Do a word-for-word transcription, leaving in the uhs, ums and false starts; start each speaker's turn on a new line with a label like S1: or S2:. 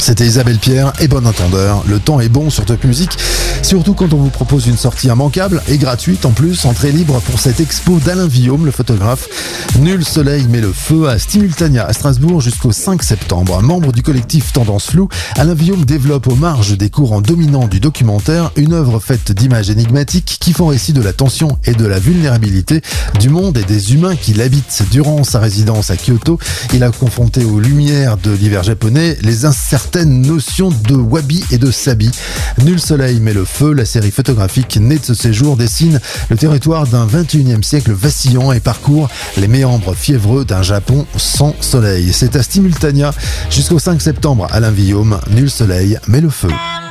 S1: C'était Isabelle Pierre et bon entendeur. Le temps est bon sur Top Music, surtout quand on vous propose une sortie immanquable et gratuite en plus, entrée libre pour cette expo d'Alain Villaume, le photographe. Nul soleil mais le feu à Stimultania à Strasbourg jusqu'au cinq septembre. Membre du collectif Tendance Floue, Alain Villaume développe aux marges des courants dominants du documentaire une œuvre faite d'images énigmatiques qui font récit de la tension et de la vulnérabilité du monde et des humains qui l'habitent. Durant sa résidence à Kyoto, il a confronté aux lumières de l'hiver japonais les incertaines notions de wabi et de sabi. Nul soleil mais le feu, la série photographique née de ce séjour dessine le territoire d'un vingt et unième siècle vacillant et parcourt les méandres fiévreux d'un Japon sans soleil. C'est à Stimultania jusqu'au cinq septembre. Alain Villaume, Nul soleil mais le feu.